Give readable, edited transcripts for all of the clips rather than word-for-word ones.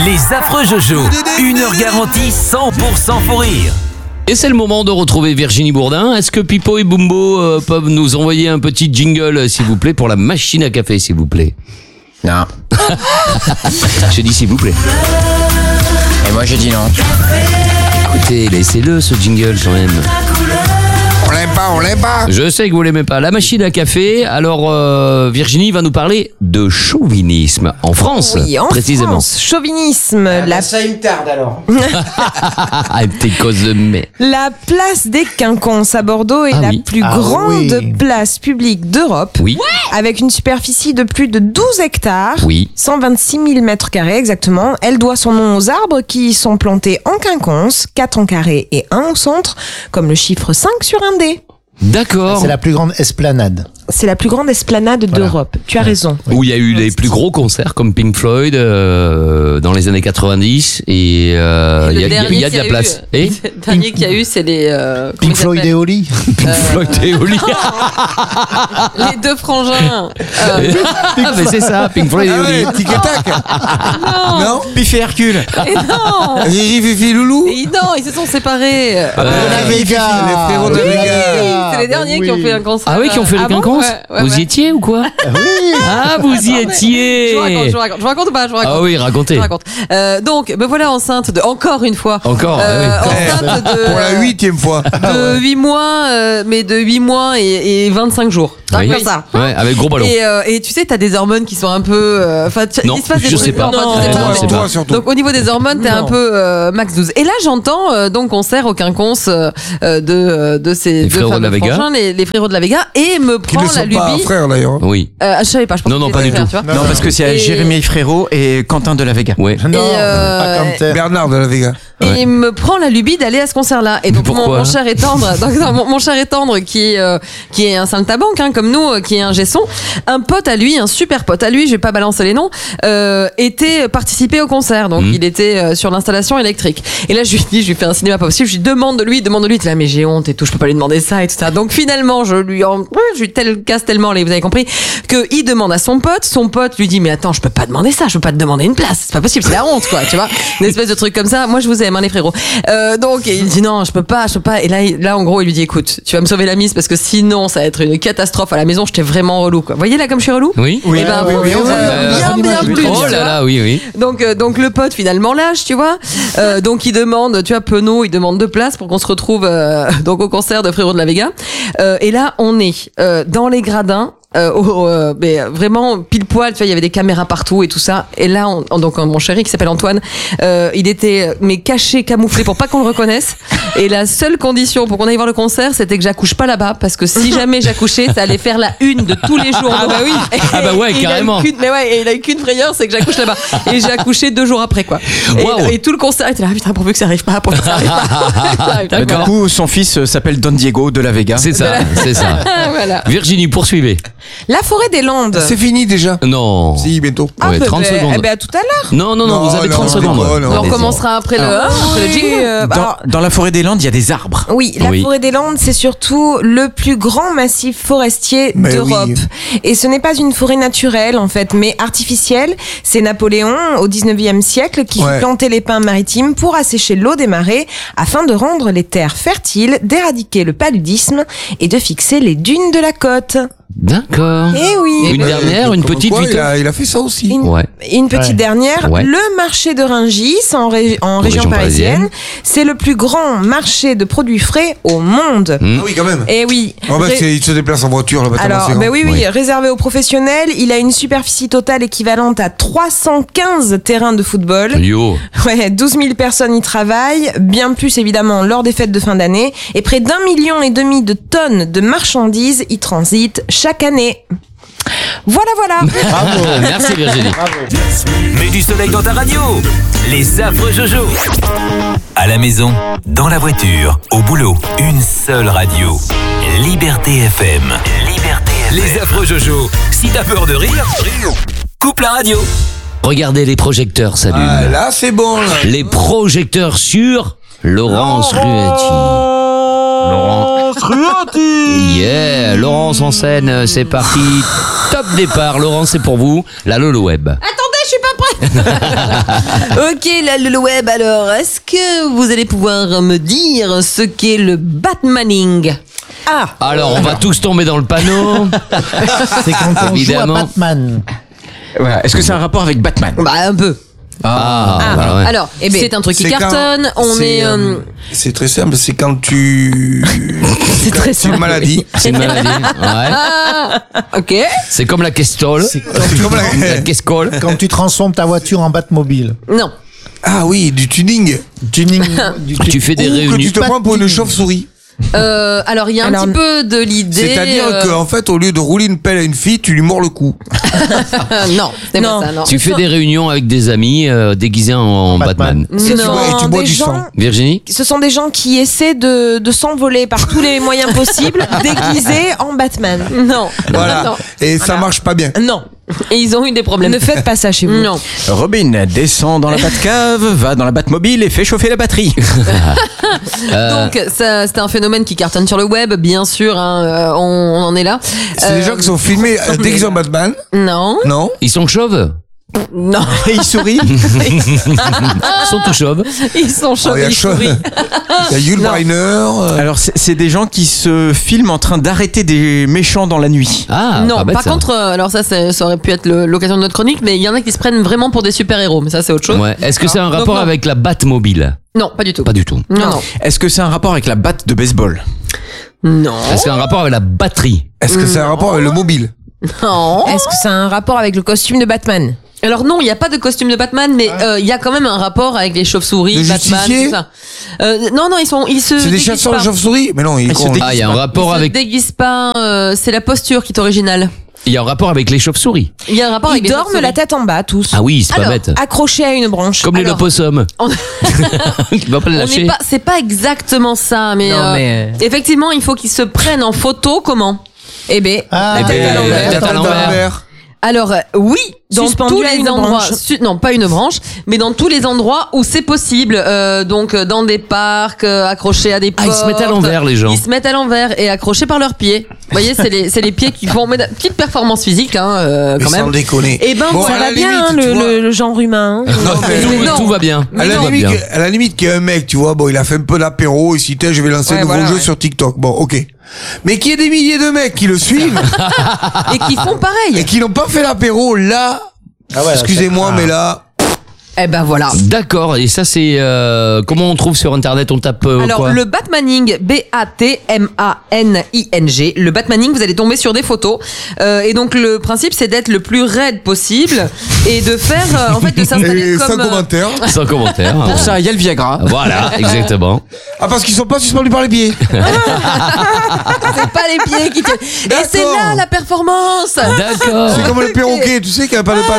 Les affreux Jojo, 1 heure garantie 100% faux rire. Et c'est le moment de retrouver Virginie Bourdin. Est-ce que Pipo et Bumbo peuvent nous envoyer un petit jingle, s'il vous plaît, pour la machine à café, s'il vous plaît? Non. J'ai dit s'il vous plaît. Et moi j'ai dit non. Écoutez, laissez-le ce jingle quand même. On l'aime pas. Je sais que vous l'aimez pas. La machine à café. Alors Virginie va nous parler de chauvinisme en France, Oui, en précisément. France, chauvinisme. Ça il me tarde alors. T'es cause de mais. La place des Quinconces à Bordeaux est Ah la oui. plus grande place publique d'Europe, Oui. avec une superficie de plus de 12 hectares, Oui. 126 000 mètres carrés exactement. Elle doit son nom aux arbres qui sont plantés en quinconce, 4 en carré et 1 au centre, comme le chiffre 5 sur un dé. D'accord. C'est la plus grande esplanade. C'est la plus grande esplanade d'Europe. Tu as raison. Où il y a eu les plus gros concerts comme Pink Floyd dans les années 90 et il y a de la place. Et Le dernier qu'il y a eu, c'est les. Pink Floyd et Oli. Pink Floyd et Oli. Les deux frangins. Ah mais c'est ça, Pink Floyd et Oli. Tic et tac. Non. Piff et Hercule. Et non Riri, Fifi, Loulou. Et non, ils se sont séparés. La Vega. Les frérots de la Vega. C'est les derniers qui ont fait un concert. Ah oui, qui ont fait le bon quinconce. Ouais, Vous y étiez ou quoi? Oui. Ah, vous y étiez. Je vous raconte ou pas? Je vous raconte. Ah oui, racontez. Je vous raconte. Donc, me voilà enceinte de, encore une fois. Encore. ah oui. Enceinte de. Pour la 8e fois. De 8 mois, mais de 8 mois et 25 jours. Oui. Comme ça. Ouais, avec gros ballon. Et tu sais, t'as des hormones qui sont un peu. Non, il se passe des je trucs. sais pas. Non, Non, tu sais pas, je mais- sais pas. Toi surtout. Donc au niveau des hormones, t'es un peu max 12. Et là j'entends donc concert au quinconce de ces Les deux frérots de fameux la Vega. frangins, les frérots de la Vega, et me Qui prend ne la sont pas lubie. frères d'ailleurs. Oui. Je savais pas, je pensais Non, non, que pas c'était du frère, tout. tu vois. Non, parce que c'est Et- Jérémy Frérot et Quentin de la Vega. Ouais. Non, Et, pas comme t'es. Bernard de la Vega. Et il me prend la lubie d'aller à ce concert-là. Et donc pourquoi mon cher et tendre, mon cher et tendre qui est un saltimbanque comme nous, qui est un gesson, un pote à lui, un super pote à lui, je vais pas balancer les noms, était participé au concert. Donc il était sur l'installation électrique. Et là je lui fais un cinéma pas possible, je lui demande de lui, il est là mais j'ai honte et tout, je peux pas lui demander ça et tout ça. Donc finalement je lui casse tellement les, vous avez compris, que il demande à son pote lui dit mais attends, je peux pas demander ça, je peux pas te demander une place, c'est pas possible, c'est la honte quoi, tu vois, une espèce de truc comme ça. Moi je vous aime hein, les frérots. Donc il dit non, je peux pas. Et là en gros il lui dit écoute, tu vas me sauver la mise parce que sinon ça va être une catastrophe à la maison, j'étais vraiment relou quoi. Vous voyez là comme je suis relou. Oui. Eh ben, bien plus. Oh tu là vois. là, oui, oui. Donc le pote finalement lâche, tu vois. Donc il demande, tu vois, penaud, il demande 2 places pour qu'on se retrouve donc au concert de Frérot de la Vega. Et là on est dans les gradins. Mais vraiment pile poil, tu vois, il y avait des caméras partout et tout ça. Et là, donc mon chéri qui s'appelle Antoine, il était mais caché, camouflé pour pas qu'on le reconnaisse. Et la seule condition pour qu'on aille voir le concert, c'était que j'accouche pas là-bas, parce que si jamais j'accouchais, ça allait faire la une de tous les jours. Ah bah oui. Ah bah ouais, Et carrément. il a eu qu'une frayeur, c'est que j'accouche là-bas. Et j'ai accouché 2 jours après, quoi. Waouh. Et tout le concert était là, putain, pourvu que ça arrive pas, pourvu que ça arrive pas. Du coup, son fils s'appelle Don Diego de la Vega. C'est ça, c'est ça. Voilà. Virginie, poursuivez. La forêt des Landes. C'est fini déjà. Non. Si, bientôt. Ouais, 30 secondes. Eh ben, à tout à l'heure. Non, vous avez 30 secondes. non, On Allez-y. recommencera après le jingle. Dans la forêt des Landes, il y a des arbres. Oui, la Oui. forêt des Landes, c'est surtout le plus grand massif forestier Mais d'Europe. oui. Et ce n'est pas une forêt naturelle, en fait, mais artificielle. C'est Napoléon, au 19e siècle, qui fit planter les pins maritimes pour assécher l'eau des marais, afin de rendre les terres fertiles, d'éradiquer le paludisme et de fixer les dunes de la côte. D'accord. Eh oui. Une dernière, une Comme petite quoi, vite. il a fait ça aussi. Ouais. Une petite dernière, Ouais. le marché de Rungis en région région parisienne. parisienne, c'est le plus grand marché de produits frais au monde. Ah oui, quand même. Et oui. Oh bah, il se déplace en voiture là-bas. Alors, oui, réservé aux professionnels, il a une superficie totale équivalente à 315 terrains de football. Yo. Ouais, 12 000 personnes y travaillent, bien plus évidemment lors des fêtes de fin d'année, et près d'1,5 million de tonnes de marchandises y transitent chaque année. Voilà. Bravo. Merci Virginie. Mets du soleil dans ta radio. Les affreux Jojo. À la maison, dans la voiture, au boulot, une seule radio. Liberté FM. Les affreux Jojo. Si t'as peur de rire, coupe la radio. Regardez, les projecteurs s'allument. Ah, là, c'est bon. Là. Les projecteurs sur Laurence Ruetti. Laurence Ruetti. Yeah, Laurence en scène, c'est parti. Top départ, Laurence, c'est pour vous. La Lolo Web. Attendez, je suis pas prête. Ok, là, le web, alors, est-ce que vous allez pouvoir me dire ce qu'est le Batmaning? Alors, on va tous tomber dans le panneau. C'est quand on joue à Évidemment. Batman. Voilà. Est-ce que c'est un rapport avec Batman? Bah, un peu. Bah ouais. Alors, c'est un truc qui C'est quand- cartonne, C'est très simple, c'est quand tu. C'est très C'est une simple. maladie. C'est une maladie. Ouais. Ok. C'est comme la Kestol. C'est C'est comme La Keskol. quand tu transformes ta voiture en Batmobile. Non. Ah oui, du tuning. Tuning. Tu fais des Ou que réunions. tu te prends pour une chauve-souris. Alors, il y a un Alors, petit peu de l'idée. C'est-à-dire qu'en fait, au lieu de rouler une pelle à une fille, tu lui mords le cou. Non, c'est Non. pas ça, non. Tu fais des réunions avec des amis déguisés en Batman. Batman. Tu Non. bois- et tu bois des du gens- sang. Virginie? Ce sont des gens qui essaient de s'envoler par tous les moyens possibles, déguisés en Batman. Non. Voilà. Non. Et ça marche pas bien. Non, Et ils ont eu des problèmes. ne faites pas ça chez vous. Non. Robin descend dans la Batcave, va dans la Batmobile et fait chauffer la batterie. Donc, ça, c'est un phénomène qui cartonne sur le web, bien sûr, hein, on en est là. C'est des gens qui sont filmés déguisés en Batman. Non. Non. Ils sont chauves? Non. Et il sourit. Ils sont tout chauves. Ils sont chauds, Oh, il y a ils Sean- sourient. Il y a Yul Non. Brynner. Alors, c'est des gens qui se filment en train d'arrêter des méchants dans la nuit. Ah, Non, pas bête, par ça. contre, alors ça aurait pu être l'occasion de notre chronique, mais il y en a qui se prennent vraiment pour des super-héros, mais ça c'est autre chose. Ouais. Est-ce que c'est un Donc, rapport non. avec la Batmobile? Non, pas du tout. Pas du tout. Non, non. Est-ce que c'est un rapport avec la batte de baseball? Non. Est-ce qu'il y a un rapport avec la batterie? Est-ce que c'est un rapport avec le mobile? Non. Est-ce que ça a un rapport avec le costume de Batman? Alors non, il n'y a pas de costume de Batman, mais il y a quand même un rapport avec les chauves-souris, Le Batman, justicier tout ça. Non, ils se C'est des déguisent chasseurs pas. de chauve-souris? Mais non, ils se con- déguisent. Ah, il y a un rapport Ils se avec. déguisent pas, c'est la posture qui est originale. Il y a un rapport avec les chauves-souris. Il y a un rapport avec Ils les dorment chauves-souris. la tête en bas, tous. Ah oui, c'est pas Alors, bête. Accrochés à une branche. Comme les alors, opossums. on- Tu vas pas le On lâcher. n'est pas, c'est pas exactement ça, mais, Non, effectivement, il faut qu'ils se prennent en photo. Comment? Eh ben, Ah, Eh ben, à l'envers. la tête à l'envers. Alors oui, dans Suspendu tous à les une endroits, branche. non pas une branche, mais dans tous les endroits où c'est possible, donc dans des parcs, accrochés à des Ah, portes. ils se mettent à l'envers, les gens. Ils se mettent à l'envers et accrochés par leurs pieds. Vous voyez, c'est les pieds qui font mais, petite performance physique, hein, Mais quand sans même. déconner. Et ben Bon, voilà. à Ça la va bien, limite, hein, tu vois. le genre humain. hein. Non, mais- non. Tout va bien. À la, Tout va limite, bien. à la limite, qu'il y a un mec, tu vois, bon, il a fait un peu d'apéro, il s'y tait, je vais lancer Ouais, un nouveau voilà, jeu ouais. sur TikTok. Bon, ok. Mais qu'il y ait des milliers de mecs qui le suivent Et qui font pareil. et qui n'ont pas fait l'apéro, là, Ah ouais, excusez-moi, c'est- mais là, Eh ben voilà. D'accord. Et ça, c'est comment on trouve sur internet? On tape Alors, quoi? le Batmaning, B-A-T-M-A-N-I-N-G, le Batmaning, vous allez tomber sur des photos. Et donc, le principe, c'est d'être le plus raide possible et de faire, en fait, de s'installer et sans comme. commentaire. Sans commentaire. Pour ça, il y a le Viagra. Voilà, exactement. Ah, parce qu'ils sont pas suspendus par les pieds. C'est pas les pieds qui tiennent. Et D'accord. c'est là la performance. D'accord. C'est comme le perroquet, tu sais, qui a pas de pattes.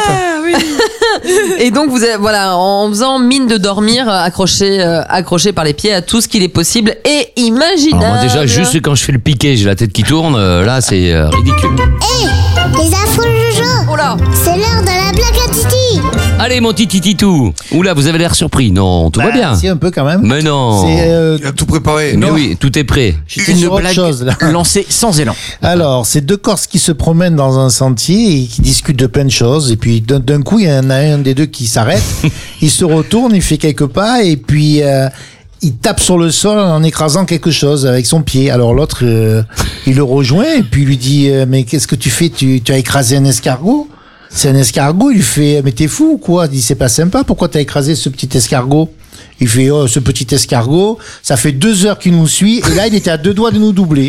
Et donc, vous avez, voilà, en faisant mine de dormir, accroché par les pieds à tout ce qu'il est possible et imaginable. Alors moi déjà, juste quand je fais le piqué, j'ai la tête qui tourne. Là, c'est ridicule. Les affreux Jojo, Oh là. c'est l'heure de la blague à Titi. Allez, mon titi titou. Oula, vous avez l'air surpris. Non, tout va bien. Si, un peu quand même. Mais non. C'est Il a tout préparé. Mais oui, tout est prêt. j'étais Une sur autre blague chose, là. lancée sans élan. Alors, c'est deux Corses qui se promènent dans un sentier et qui discutent de plein de choses. Et puis, d'un coup, il y en a un des deux qui s'arrête. Il se retourne, il fait quelques pas et puis il tape sur le sol en écrasant quelque chose avec son pied. Alors l'autre, il le rejoint et puis il lui dit mais qu'est-ce que tu fais? Tu as écrasé un escargot? C'est un escargot. Il lui fait mais t'es fou ou quoi? Il dit c'est pas sympa. Pourquoi t'as écrasé ce petit escargot? Il fait oh ce petit escargot, ça fait 2 heures qu'il nous suit et là il était à 2 doigts de nous doubler.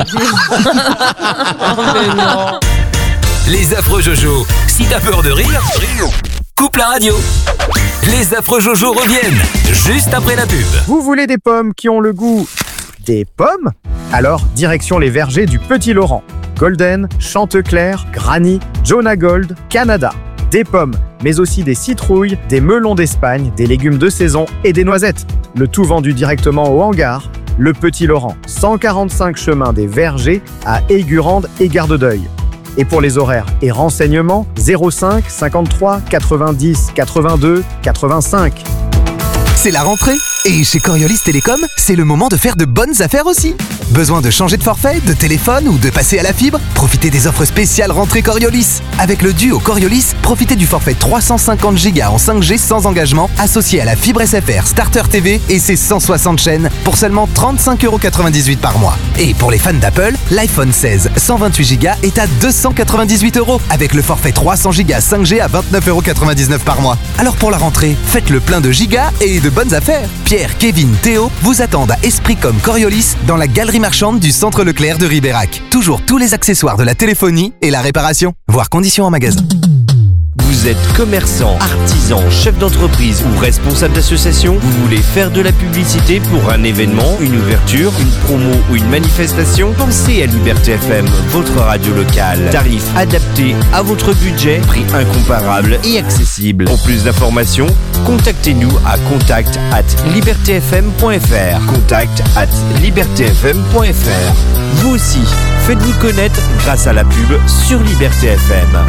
Les affreux Jojo. Si t'as peur de rire, coupe la radio. Les affreux Jojo reviennent juste après la pub. Vous voulez des pommes qui ont le goût des pommes? Alors, direction les vergers du Petit Laurent. Golden, Chanteclair, Granny, Jonah Gold, Canada. Des pommes, mais aussi des citrouilles, des melons d'Espagne, des légumes de saison et des noisettes. Le tout vendu directement au hangar. Le Petit Laurent, 145 chemin des Vergers à Aigurande et Garde-d'Œil. Et pour les horaires et renseignements, 05 53 90 82 85. C'est la rentrée. Et chez Coriolis Télécom, c'est le moment de faire de bonnes affaires aussi. Besoin de changer de forfait, de téléphone ou de passer à la fibre? Profitez des offres spéciales rentrée Coriolis. Avec le duo Coriolis, profitez du forfait 350 Go en 5G sans engagement associé à la fibre SFR Starter TV et ses 160 chaînes pour seulement 35,98 € par mois. Et pour les fans d'Apple, l'iPhone 16 128 Go est à 298 € avec le forfait 300 Go 5G à 29,99 € par mois. Alors pour la rentrée, faites le plein de gigas et de bonnes affaires. Pierre, Kevin, Théo vous attendent à Esprit comme Coriolis dans la galerie marchande du Centre Leclerc de Ribérac. Toujours tous les accessoires de la téléphonie et la réparation. Voir conditions en magasin. Vous êtes commerçant, artisan, chef d'entreprise ou responsable d'association? Vous voulez faire de la publicité pour un événement, une ouverture, une promo ou une manifestation? Pensez à Liberté FM, votre radio locale. Tarif adapté à votre budget, prix incomparable et accessible. Pour plus d'informations, contactez-nous à contact@libertfm.fr. contact@libertfm.fr. Vous aussi, faites-vous connaître grâce à la pub sur Liberté FM.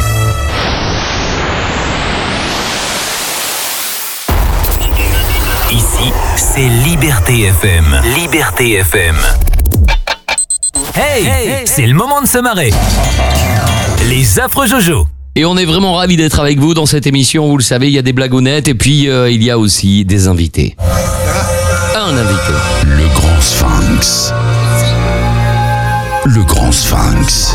Ici, c'est Liberté FM. Liberté FM. Hey, c'est le moment de se marrer. Les affreux Jojo. Et on est vraiment ravis d'être avec vous dans cette émission. Vous le savez, il y a des blagounettes et puis il y a aussi des invités. Un invité. Le Grand Sphinx. Le Grand Sphinx.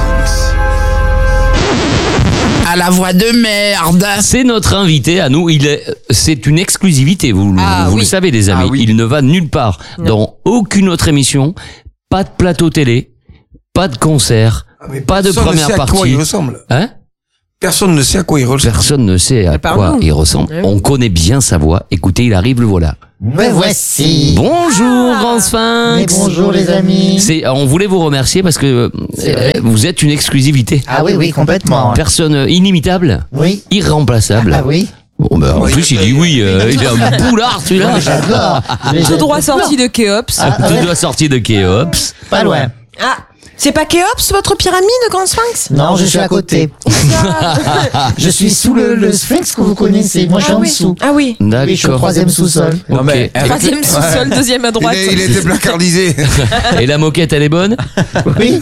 À la voix de merde. C'est notre invité à nous. C'est une exclusivité. Vous le savez, les amis. Il ne va nulle part dans aucune autre émission. Pas de plateau télé, pas de concert, pas de première partie. Personne ne sait à quoi il ressemble. Hein? Personne ne sait à quoi il ressemble. Personne ne sait à quoi il ressemble. On connaît bien sa voix. Écoutez, il arrive, le voilà. Me voici. Bonjour, Grand Sphinx. Mais bonjour les amis. On voulait vous remercier parce que vous êtes une exclusivité. Ah oui, complètement. Personne inimitable. Oui. Irremplaçable. Ah oui. Bon, en plus, il dit oui. Il est un boulard, celui-là. J'adore. Tout droit sorti de Kéops. Tout droit sorti de Kéops. Pas loin. Ah, c'est pas Kéops, votre pyramide, Grand Sphinx? Non, je suis à côté. Je suis sous le Sphinx que vous connaissez. Moi, je suis en dessous. Ah oui. D'accord. Oui, je suis au 3e sous-sol. Non, mais troisième sous-sol, deuxième à droite. Il était placardisé. Et la moquette, elle est bonne? Oui.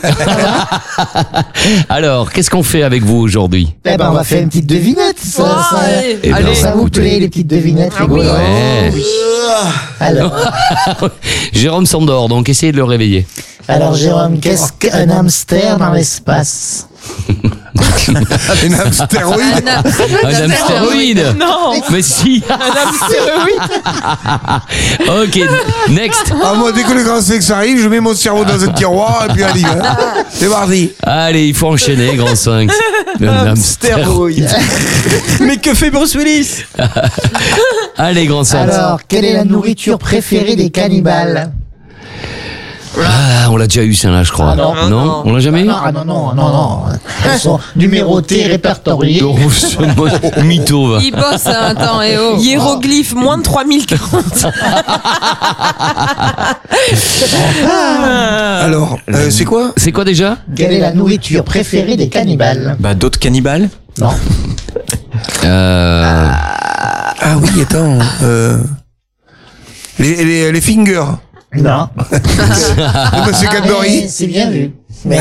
Alors, qu'est-ce qu'on fait avec vous aujourd'hui? Eh ben, on va faire une petite devinette. Allez, ça vous plaît, les petites devinettes, rigolo. Ouais. Alors. Jérôme s'endort, donc essayez de le réveiller. Alors, Jérôme, qu'est-ce qu'un hamster dans l'espace? Un hamstéroïde. Un hamstéroïde. Non. Mais si. Un hamstéroïde. Ok, next. Ah, moi, dès que le Grand Sphinx arrive, je mets mon cerveau dans un tiroir et puis allez, c'est parti. Allez, il faut enchaîner, Grand Sphinx. Un hamstéroïde. Mais que fait Bruce Willis? Allez, Grand Sphinx. Alors, quelle est la nourriture préférée des cannibales? Ah, on l'a déjà eu, celle-là, je crois. Ah non. On l'a jamais eu? Ah non. Elles sont numérotées, répertoriées. Mytho, va. Il bosse un temps et oh. Hiéroglyphe, moins de 3040. Alors, c'est quoi? C'est quoi déjà? Quelle est la nourriture préférée des cannibales? Bah, d'autres cannibales? Non. Ah oui, attends. Les fingers. Non. Monsieur Cadbury. C'est bien vu. Mais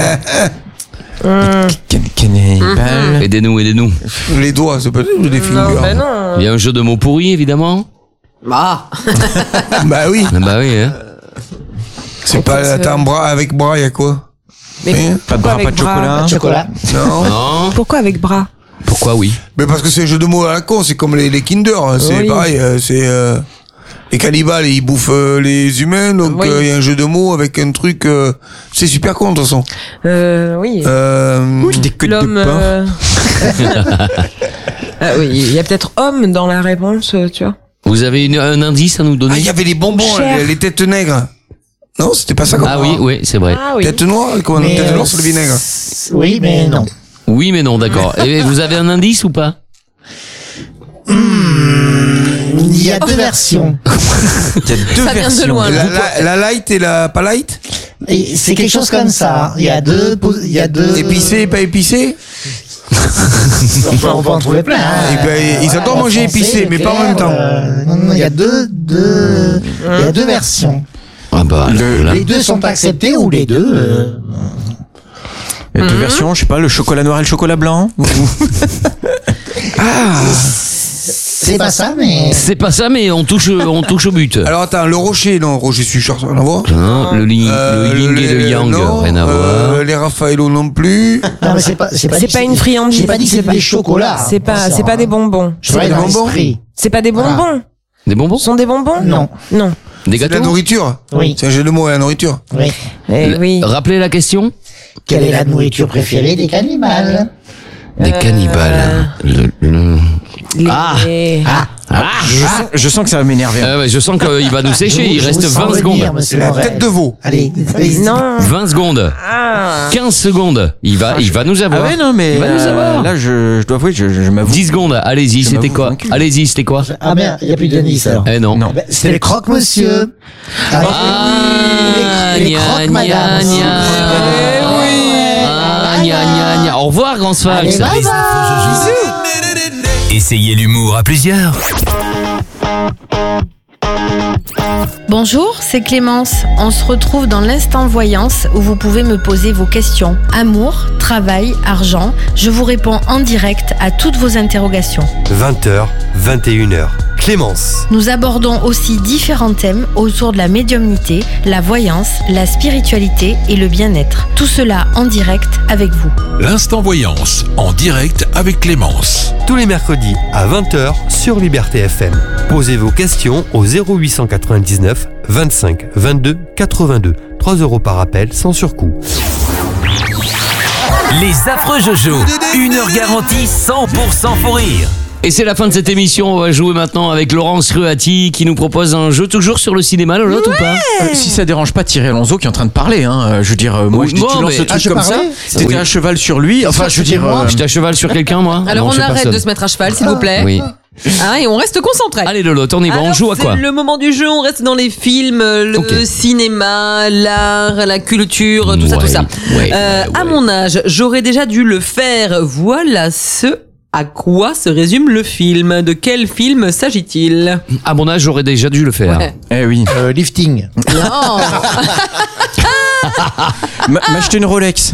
Cannibales. Aidez-nous. Les doigts, c'est pas des fingers. Non, bah non. Il y a un jeu de mots pourris, évidemment. Bah. Bah oui. Bah oui, hein. C'est pas attends, bras avec bras, il y a quoi? Mais Pas de bras, pas de chocolat. chocolat. Non. Pourquoi avec bras? Pourquoi oui? Mais parce que c'est un jeu de mots à la con, c'est comme les Kinder, hein. C'est pareil, c'est les cannibales, ils bouffent les humains, donc il y a un jeu de mots avec un truc, c'est super con de toute façon. Oui. Des queues de L'homme. pain. Ah oui, il y a peut-être homme dans la réponse, tu vois. Vous avez un indice à nous donner? Ah, il y avait les bonbons, les têtes nègres. Non, c'était pas ça comme Ah oui, c'est vrai. Ah oui. Tête noire, comment tête noire sur le vinaigre. Oui, mais non. Oui, mais non, d'accord. Et vous avez un indice ou pas? Il y a deux versions. Il y a deux Ça vient de versions. loin. La light et la pas light. Et c'est quelque chose comme ça. Il y a deux. Épicé et pas épicé. On peut en trouver plein. Et ben, ils adorent manger épicé, mais pas en même temps. Non, il y a deux versions. Ah bah, Les deux sont acceptés ou les deux. Il y a deux versions, je sais pas, le chocolat noir et le chocolat blanc. C'est pas ça, mais. C'est pas ça, mais on touche au but. Alors attends, le rocher, non, rocher Suchard, ça n'a rien à voir. Non, le yin et le yang, rien à voir. Les Raffaello non plus. Non, mais c'est pas une friandise. J'ai pas dit que c'était des chocolats. C'est pas des bonbons. C'est pas des bonbons. C'est pas des bonbons. Des bonbons? Ce sont des bonbons? Non. Des C'est de gâteaux? la nourriture. Oui. C'est un jeu de mots, la nourriture. Oui. Oui. Rappelez la question? Quelle est la nourriture préférée des cannibales? Des cannibales. Je sens que ça va m'énerver. Je sens qu'il va nous sécher. Il reste 20 secondes. C'est la tête de veau. Allez, Non. 20 secondes. 15 secondes. Il va nous avoir. Ah ouais, non, mais Il va nous avoir. là, je dois avouer, je m'avoue. 10 secondes. Allez-y, c'était quoi? vaincu. Allez-y, c'était quoi? Ah merde, il n'y a plus d'indice alors. Eh non. Ben, c'était le croque-monsieur. Avec les croque-madame. Au revoir, Grand Sphinx. Allez, bye bye. Essayez l'humour à plusieurs. Bonjour, c'est Clémence. On se retrouve dans l'Instant Voyance où vous pouvez me poser vos questions. Amour, travail, argent, je vous réponds en direct à toutes vos interrogations. 20h, 21h. Clémence. Nous abordons aussi différents thèmes autour de la médiumnité, la voyance, la spiritualité et le bien-être. Tout cela en direct avec vous. L'Instant Voyance, en direct avec Clémence. Tous les mercredis à 20h sur Liberté FM. Posez vos questions au 0899 25 22 82. 3 € par appel sans surcoût. Les affreux Jojo. 1 heure garantie 100% faux rire. Et c'est la fin de cette émission. On va jouer maintenant avec Laurence Ruati qui nous propose un jeu toujours sur le cinéma, Lolotte, ou pas? Si ça dérange pas Thierry Alonso qui est en train de parler, hein. Je veux dire, moi je dis tu lances ce truc comme ça. C'était à cheval sur lui. Enfin, je veux dire, j'étais à cheval sur quelqu'un, moi. Alors Non, on je sais arrête personne. de se mettre à cheval, s'il vous plaît. Oui. Hein, et on reste concentré. Allez, Lolotte, on y va. On joue à quoi? C'est le moment du jeu. On reste dans les films, le cinéma, l'art, la culture, tout ça, tout ça. À mon âge, j'aurais déjà dû le faire. Voilà ce à quoi se résume le film. De quel film s'agit-il? À mon âge, j'aurais déjà dû le faire. Ouais. Eh oui. Lifting. Non. M'acheter une Rolex.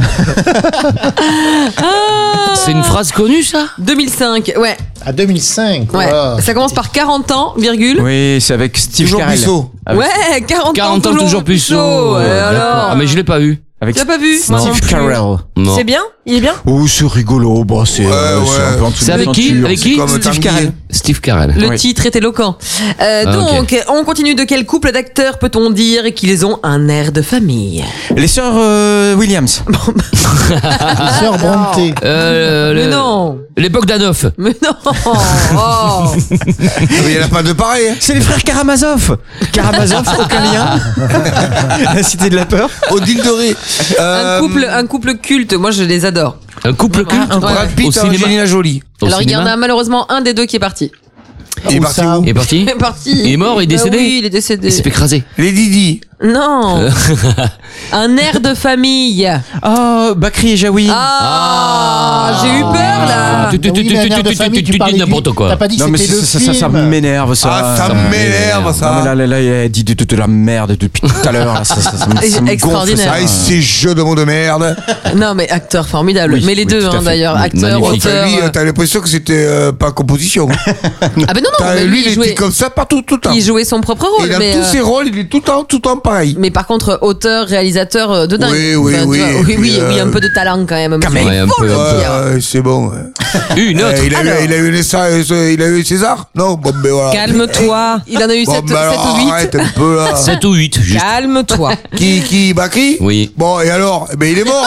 C'est une phrase connue, ça? 2005, ouais. À 2005. Ouais. Wow. Ça commence par 40 ans, virgule. Oui, c'est avec Steve Toujours Carell. Puceau. Ouais, 40 ans toujours plus Puceau. Ouais, alors. Ah, mais je l'ai pas vu. Avec Tu l'as pas vu? Steve Carell. Non. C'est bien? Il est bien? Oh, c'est rigolo. Bon, c'est Ouais, un peu en dessous C'est de avec la qui? ceinture. Avec qui? Comme Steve Tanguy. Carell. Steve Carell. Le Oui. titre est éloquent. Donc, on continue. De quel couple d'acteurs peut-on dire qu'ils ont un air de famille? Les sœurs Williams. Sœur Brontë. Mais non. Les Bogdanov. Mais non. Oh. Il n'y en a pas de pareil. Hein. C'est les frères Karamazov. Karamazov, aucun lien. La cité de la peur. Odile Doré. Un couple culte. Moi, je les adore. Un couple culte. Brad Au Pitt, cinéma. Angelina Jolie. Au Alors, il y en cinéma. a malheureusement un des deux qui est parti. Il est parti où? Il est parti? Il est parti. Il est mort, il est décédé? Oui, il est décédé. Il s'est fait écraser. Les Didi. Non. Un air de famille. Oh, Bakri et Jaoui. Ah, j'ai eu peur là. Tu dis n'importe quoi. T'as pas dit que Non mais c'était le ça film. m'énerve ça. Ah, ça m'énerve ça. Non mais là, elle dit de la merde depuis tout à l'heure. Là, ça me Extraordinaire. gonfle, ça. Ah, ces jeux de mots de merde. Non mais acteur formidable. Oui, mais les oui, deux tout à hein, fait. d'ailleurs, Oui, acteur, magnifique. auteur. Lui, t'as l'impression que c'était pas composition. Ah ben non, mais Lui, lui il il était jouait, comme ça partout, tout le temps. il jouait son propre Et rôle. dans Mais, tous ses rôles, il est tout le temps pareil. mais par contre, auteur, réalisateur de dingue. Oui, Tu vois, et oui, puis, un peu de talent quand même. Ouais, Il un faut peu, le un peu. dire. Ouais, c'est bon. Ouais. Une autre. Il a eu César? Non, bon, ben voilà. Calme-toi. Il en a eu Bon, 7 ben alors, ou 8. arrête un peu là. 7 ou 8, juste. Calme-toi. Qui Bakri? Oui. Bon, et alors? Eh ben, il est mort.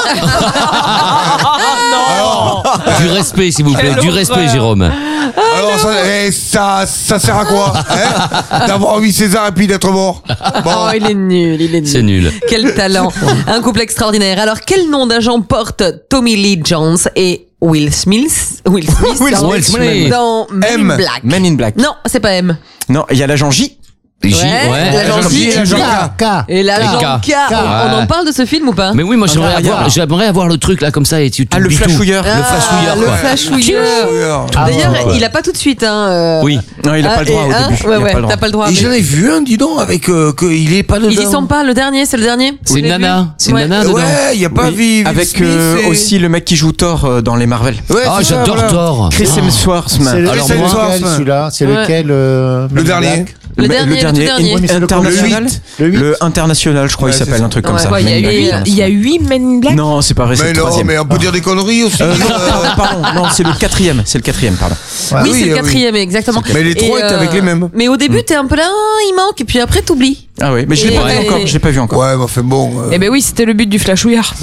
Du respect, s'il vous plaît. Du respect, Jérôme. Alors, ça sert à quoi? Hein, d'avoir eu César et puis d'être mort. Oh, il est nul, il est nul. C'est nul. Quel talent. Un couple extraordinaire. Alors, quel nom d'agent porte Tommy Lee Jones et Will Smith Will Smith. dans Men in M. Black? Men in Black. Non, c'est pas M. Non, il y a l'agent J. L'agent J. Et l'agent K. On en parle de ce film ou pas? Mais oui, moi j'aimerais avoir le truc là comme ça et tu le flashouilleur. Le flashouilleur. D'ailleurs, il a pas tout de suite. Oui. Non, il a pas le droit au début. Ouais, t'as pas le droit. Et j'en ai vu un, dis donc, avec qu'il est pas dedans. Ils y sont pas, le dernier, c'est le dernier. C'est une nana. C'est une nana dedans. Ouais, il y a pas Viv. Avec aussi le mec qui joue Thor dans les Marvel. Ah, j'adore Thor. Chris Hemsworth. C'est lequel le dernier. Le dernier. International. Le international, je crois, il s'appelle un truc comme ça. Il y a 8 Men in Black. Non, c'est pas vrai, c'est le troisième. Mais on peut dire des conneries aussi. Pardon, non, c'est le quatrième. Pardon. Oui, c'est le quatrième, exactement. Mais les trois étaient avec les mêmes. Mais au début, t'es un peu là, il manque, et puis après, t'oublies. Ah oui, mais je l'ai pas vu encore. Ouais, bah fait bon. Eh ben oui, c'était le but du flashouillard.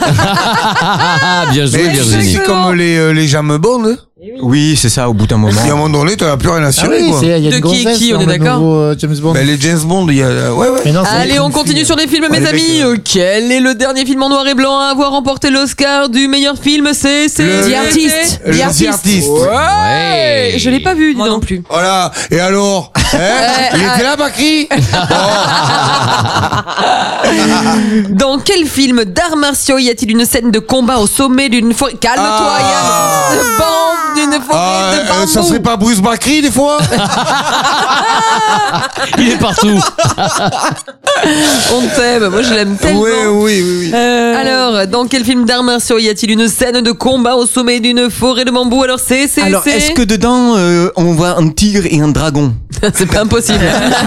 Bien joué, Virginie. C'est comme les James Bond. Oui, c'est ça, au bout d'un moment. Et à un moment donné, t'as plus rien à cirer, quoi. De qui, on est d'accord? James Bond. Les James Bond, il y a. Ouais. Allez, on continue sur les films, mes amis. Quel est le dernier film en noir et blanc à avoir remporté l'Oscar du meilleur film? C'est The Artist. The Artist. Ouais. Je l'ai pas vu, non plus. Voilà. Et alors? Il était là, Bakri? Dans quel film d'arts martiaux y a-t-il une scène de combat au sommet d'une forêt? Calme-toi, Yann. D'une forêt de bambou. Ça serait pas Bruce Bakri, des fois? Il est partout. On t'aime, moi je l'aime tellement. Oui. Alors, dans quel film d'arts martiaux y a-t-il une scène de combat au sommet d'une forêt de bambou? Alors est-ce que dedans on voit un tigre et un dragon? C'est pas impossible.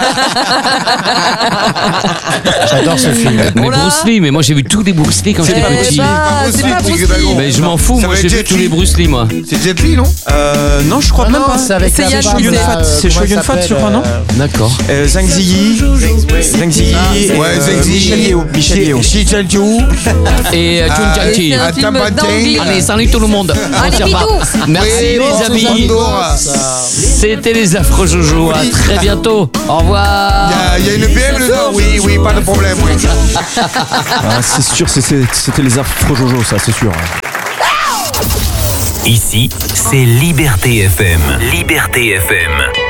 J'adore ce film. Mais Bruce Lee, mais moi j'ai vu tous les Bruce Lee quand j'étais petit. C'est pas Bruce Lee. Mais je m'en fous, moi j'ai vu tous les Bruce Lee, moi. C'est Jet Li, non? Non, je crois même pas. C'est Yann Fat. C'est Shoyun Fat, je crois, non? D'accord. Zhang Ziyi. Ouais, Zhang Ziyi. Michel Yeo. Xi Jianqiu. Et Chun Chang-chi. C'est un film d'anglais. Allez, salut tout le monde. Allez, bisous. Merci les amis. C'était les affreux Jojo. À très bientôt. Au revoir. Il y a une BM dedans. Oui, pas de problème. Oui. C'est sûr, c'était les affreux Jojo, ça, c'est sûr. Ici, c'est Liberté FM. Liberté FM.